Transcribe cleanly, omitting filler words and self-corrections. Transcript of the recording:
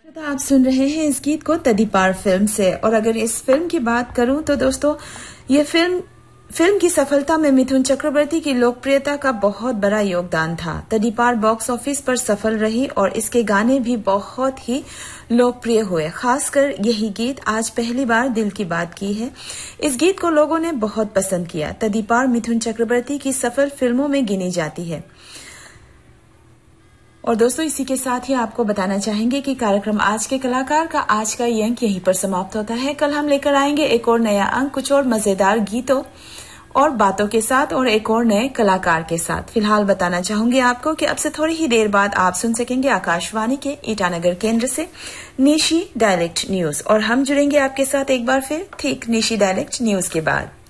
तो आप सुन रहे हैं इस गीत को तदीपार फिल्म से। और अगर इस फिल्म की बात करूं तो दोस्तों ये फिल्म की सफलता में मिथुन चक्रवर्ती की लोकप्रियता का बहुत बड़ा योगदान था। तदीपार बॉक्स ऑफिस पर सफल रही और इसके गाने भी बहुत ही लोकप्रिय हुए। खासकर यही गीत आज पहली बार दिल की बात की है। इस गीत को लोगों ने बहुत पसंद किया। तदीपार मिथुन चक्रवर्ती की सफल फिल्मों में गिनी जाती है। और दोस्तों इसी के साथ ही आपको बताना चाहेंगे कि कार्यक्रम आज के कलाकार का आज का ये अंक यहीं पर समाप्त होता है। कल हम लेकर आएंगे एक और नया अंक, कुछ और मजेदार गीतों और बातों के साथ और एक और नए कलाकार के साथ। फिलहाल बताना चाहूंगी आपको कि अब से थोड़ी ही देर बाद आप सुन सकेंगे आकाशवाणी के ईटानगर केंद्र से निशी डायलेक्ट न्यूज, और हम जुड़ेंगे आपके साथ एक बार फिर ठीक निशी डायलेक्ट न्यूज के बाद।